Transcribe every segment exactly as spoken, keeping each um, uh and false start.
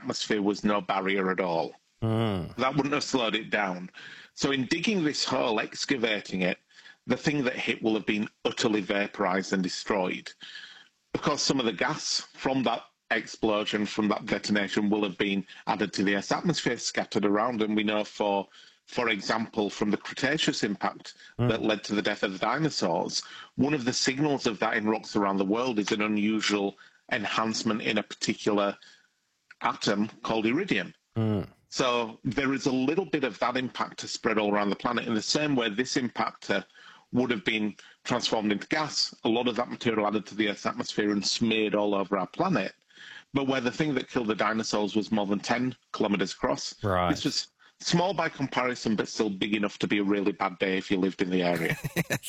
atmosphere was no barrier at all. Mm. That wouldn't have slowed it down. So in digging this hole, excavating it, the thing that hit will have been utterly vaporized and destroyed. Of course, some of the gas from that explosion, from that detonation, will have been added to the Earth's atmosphere, scattered around, and we know for For example, from the Cretaceous impact mm. that led to the death of the dinosaurs, one of the signals of that in rocks around the world is an unusual enhancement in a particular atom called iridium. Mm. So there is a little bit of that impactor spread all around the planet in the same way this impactor would have been transformed into gas, a lot of that material added to the Earth's atmosphere and smeared all over our planet. But where the thing that killed the dinosaurs was more than ten kilometers across, right. this was small by comparison, but still big enough to be a really bad day if you lived in the area.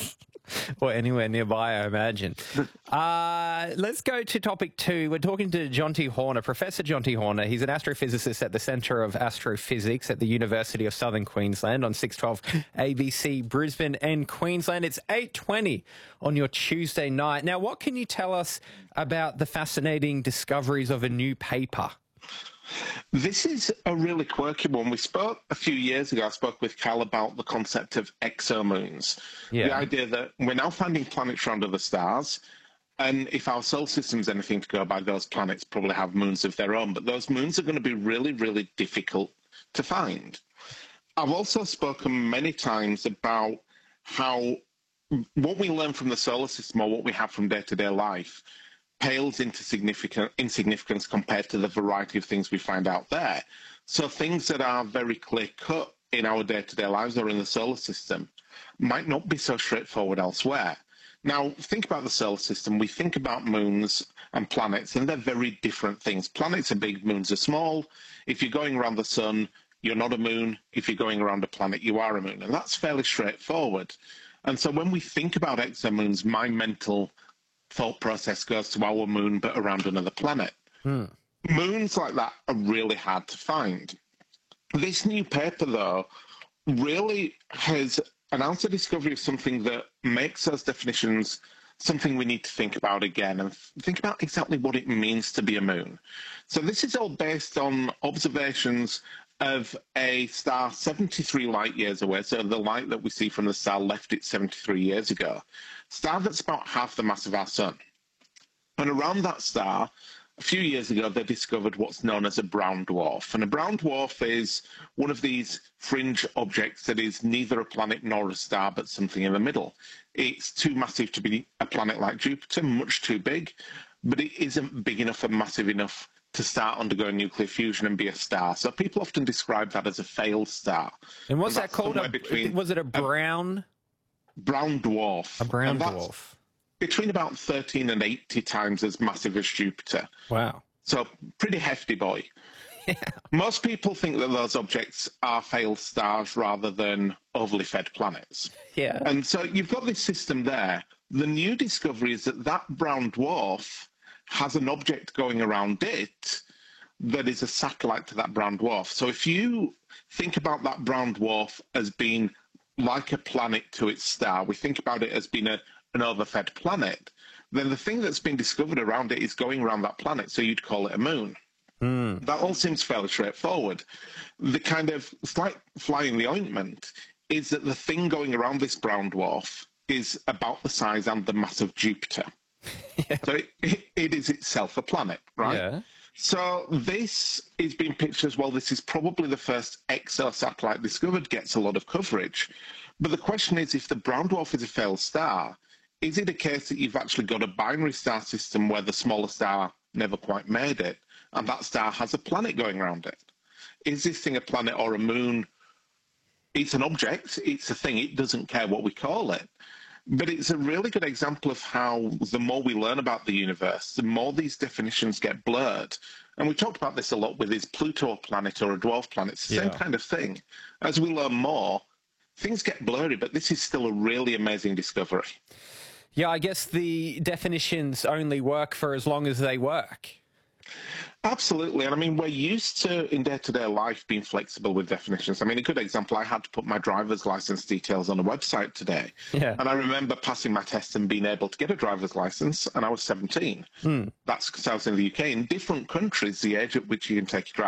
Or anywhere nearby, I imagine. uh, let's go to topic two. We're talking to Jonty Horner, Professor Jonty Horner. He's an astrophysicist at the Centre of Astrophysics at the University of Southern Queensland on six twelve A B C Brisbane and Queensland. It's eight twenty on your Tuesday night. Now, what can you tell us about the fascinating discoveries of a new paper? This is a really quirky one. We spoke a few years ago, I spoke with Cal about the concept of exomoons. Yeah. The idea that we're now finding planets around other stars, and if our solar system's anything to go by, those planets probably have moons of their own, but those moons are going to be really, really difficult to find. I've also spoken many times about how what we learn from the solar system or what we have from day-to-day life pales into significant insignificance compared to the variety of things we find out there. So things that are very clear-cut in our day-to-day lives or in the solar system might not be so straightforward elsewhere. Now, think about the solar system. We think about moons and planets, and they're very different things. Planets are big, moons are small. If you're going around the sun, you're not a moon. If you're going around a planet, you are a moon. And that's fairly straightforward. And so when we think about exomoons, my mental thought process goes to our moon, but around another planet. Hmm. Moons like that are really hard to find. This new paper, though, really has announced a discovery of something that makes those definitions something we need to think about again and think about exactly what it means to be a moon. So this is all based on observations of a star seventy-three light years away, so the light that we see from the star left it seventy-three years ago. Star that's about half the mass of our sun. And around that star, a few years ago, they discovered what's known as a brown dwarf. And a brown dwarf is one of these fringe objects that is neither a planet nor a star, but something in the middle. It's too massive to be a planet like Jupiter, much too big, but it isn't big enough and massive enough to start undergoing nuclear fusion and be a star. So people often describe that as a failed star. And what's and that called? A, between, was it a brown? A brown dwarf. A brown dwarf. Between about thirteen and eighty times as massive as Jupiter. Wow. So pretty hefty boy. Yeah. Most people think that those objects are failed stars rather than overly fed planets. Yeah. And so you've got this system there. The new discovery is that that brown dwarf has an object going around it that is a satellite to that brown dwarf. So if you think about that brown dwarf as being like a planet to its star, we think about it as being a, an overfed planet, then the thing that's been discovered around it is going around that planet, so you'd call it a moon. Mm. That all seems fairly straightforward. The kind of slight fly in the ointment is that the thing going around this brown dwarf is about the size and the mass of Jupiter. Yeah. So it, it, it is itself a planet, right? Yeah. So this is being pitched as, well, this is probably the first exosatellite discovered, gets a lot of coverage. But the question is, if the brown dwarf is a failed star, is it a case that you've actually got a binary star system where the smaller star never quite made it, and that star has a planet going around it? Is this thing a planet or a moon? It's an object, it's a thing, it doesn't care what we call it. But it's a really good example of how the more we learn about the universe, the more these definitions get blurred. And we talked about this a lot with, is Pluto a planet or a dwarf planet? It's the yeah. same kind of thing. As we learn more, things get blurry, but this is still a really amazing discovery. Yeah, I guess the definitions only work for as long as they work. Absolutely. And I mean, we're used to, in day-to-day life, being flexible with definitions. I mean, a good example, I had to put my driver's license details on a website today. Yeah. And I remember passing my test and being able to get a driver's license, and I was seventeen. Hmm. That's because I was in the U K. In different countries, the age at which you can take your driver's